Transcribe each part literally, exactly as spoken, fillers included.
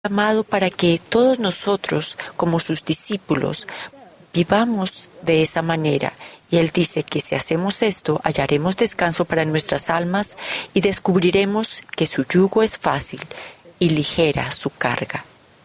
llamado para que todos nosotros, como sus discípulos, vivamos de esa manera. Y Él dice que si hacemos esto, hallaremos descanso para nuestras almas y descubriremos que su yugo es fácil y ligera su carga.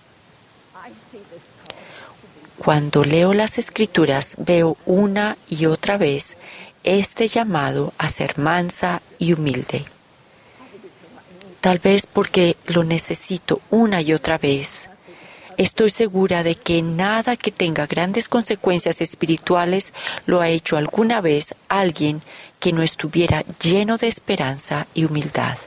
Cuando leo las Escrituras, veo una y otra vez este llamado a ser mansa y humilde. Tal vez porque lo necesito una y otra vez. Estoy segura de que nada que tenga grandes consecuencias espirituales lo ha hecho alguna vez alguien que no estuviera lleno de esperanza y humildad.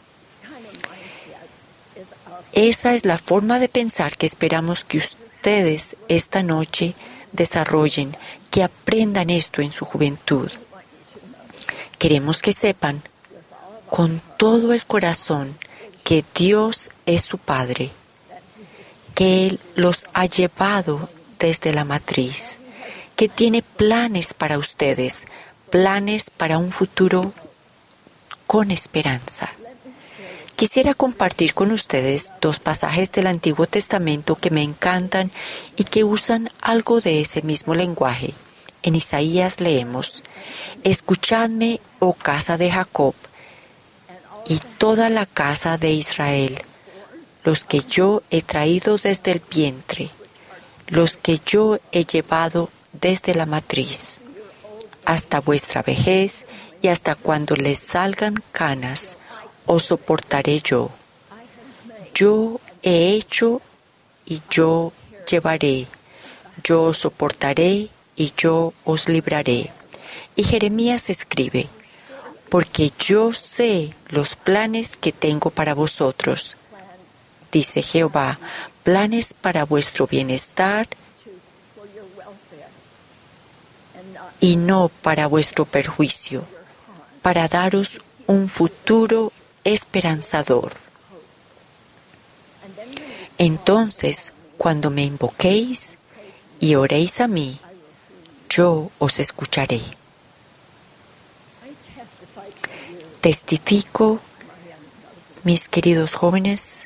Esa es la forma de pensar que esperamos que ustedes esta noche desarrollen, que aprendan esto en su juventud. Queremos que sepan con todo el corazón que Dios es su Padre, que Él los ha llevado desde la matriz, que tiene planes para ustedes, planes para un futuro con esperanza. Quisiera compartir con ustedes dos pasajes del Antiguo Testamento que me encantan y que usan algo de ese mismo lenguaje. En Isaías leemos: «Escuchadme, oh casa de Jacob, y toda la casa de Israel, los que yo he traído desde el vientre, los que yo he llevado desde la matriz, hasta vuestra vejez y hasta cuando les salgan canas, os soportaré yo. Yo he hecho y yo llevaré, yo os soportaré y yo os libraré». Y Jeremías escribe: «Porque yo sé los planes que tengo para vosotros, dice Jehová, planes para vuestro bienestar y no para vuestro perjuicio, para daros un futuro esperanzador». Entonces, cuando me invoquéis y oréis a mí, yo os escucharé. Testifico, mis queridos jóvenes,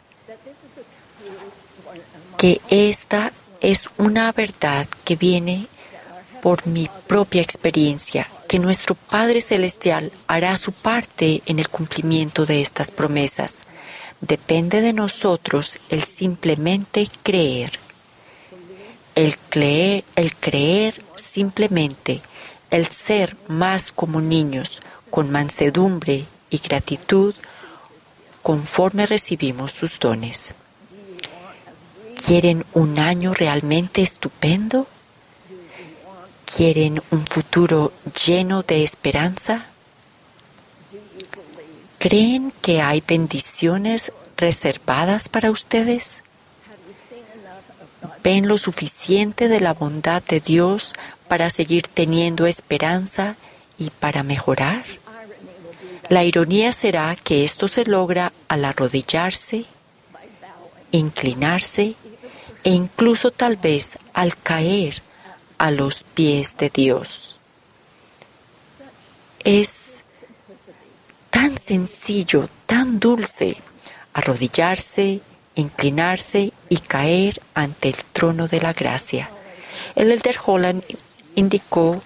que esta es una verdad que viene por mi propia experiencia, que nuestro Padre Celestial hará su parte en el cumplimiento de estas promesas. Depende de nosotros el simplemente creer. El creer, el creer simplemente, el ser más como niños, con mansedumbre y gratitud, conforme recibimos sus dones. ¿Quieren un año realmente estupendo? ¿Quieren un futuro lleno de esperanza? ¿Creen que hay bendiciones reservadas para ustedes? ¿Ven lo suficiente de la bondad de Dios para seguir teniendo esperanza y para mejorar? La ironía será que esto se logra al arrodillarse, inclinarse e incluso tal vez al caer a los pies de Dios. Es tan sencillo, tan dulce, arrodillarse, inclinarse y caer ante el trono de la gracia. El Elder Holland indicó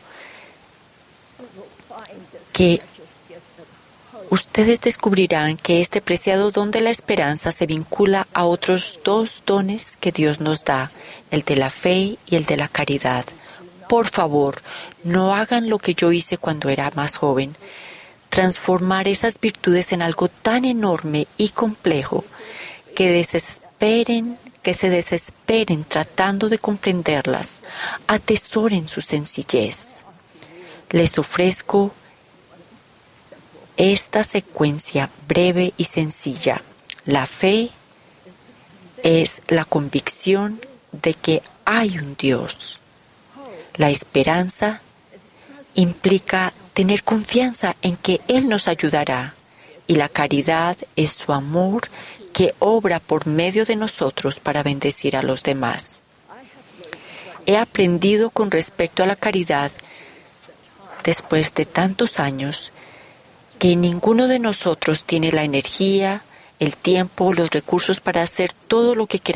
que ustedes descubrirán que este preciado don de la esperanza se vincula a otros dos dones que Dios nos da, el de la fe y el de la caridad. Por favor, no hagan lo que yo hice cuando era más joven, transformar esas virtudes en algo tan enorme y complejo que desesperen, que se desesperen tratando de comprenderlas. Atesoren su sencillez. Les ofrezco esta secuencia breve y sencilla. La fe es la convicción de que hay un Dios. La esperanza implica tener confianza en que Él nos ayudará. Y la caridad es su amor que obra por medio de nosotros para bendecir a los demás. He aprendido con respecto a la caridad, después de tantos años, que ninguno de nosotros tiene la energía, el tiempo, los recursos para hacer todo lo que queramos